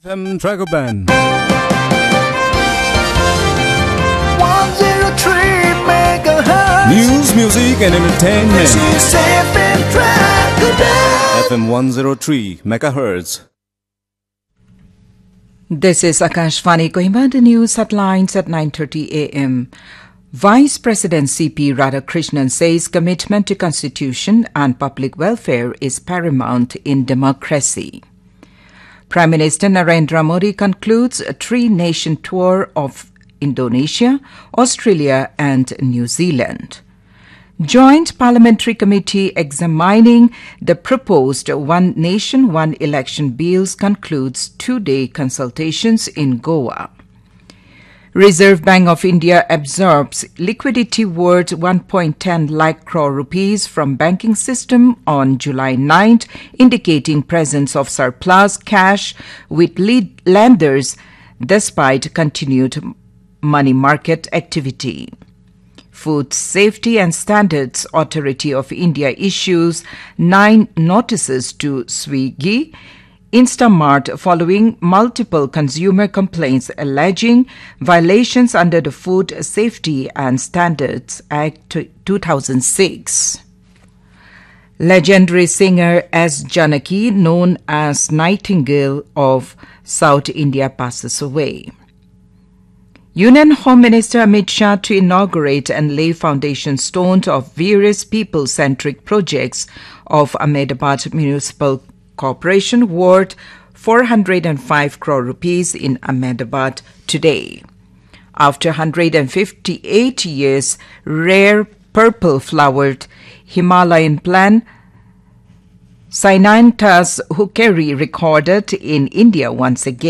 FM Trago Band. 103 megahertz. News, music and entertainment. This is FM Trago Band. FM 103 megahertz. This is Akashvani Kohima, the news headlines at 9:30 a.m. Vice President C.P. Radhakrishnan says commitment to constitution and public welfare is paramount in democracy. Prime Minister Narendra Modi concludes a three-nation tour of Indonesia, Australia and New Zealand. Joint Parliamentary Committee examining the proposed One Nation, One Election bills concludes two-day consultations in Goa. Reserve Bank of India absorbs liquidity worth 1.10 lakh crore rupees from banking system on July 9th, indicating presence of surplus cash with lenders despite continued money market activity. Food Safety and Standards Authority of India issues 9 notices to Swiggy, Instamart following multiple consumer complaints alleging violations under the Food Safety and Standards Act 2006. Legendary singer S. Janaki, known as Nightingale of South India, passes away. Union Home Minister Amit Shah to inaugurate and lay foundation stones of various people-centric projects of Ahmedabad Municipal Corporation worth 405 crore rupees in Ahmedabad today. After 158 years, rare purple-flowered Himalayan plant Cyanthus hookeri recorded in India once again.